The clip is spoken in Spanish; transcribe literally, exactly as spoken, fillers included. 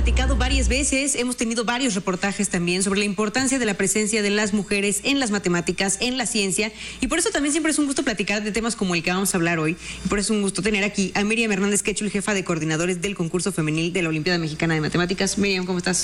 platicado varias veces, hemos tenido varios reportajes también sobre la importancia de la presencia de las mujeres en las matemáticas, en la ciencia, y por eso también siempre es un gusto platicar de temas como el que vamos a hablar hoy, y por eso es un gusto tener aquí a Miriam Hernández Quechul, jefa de coordinadores del concurso femenil de la Olimpiada Mexicana de Matemáticas. Miriam, ¿cómo estás?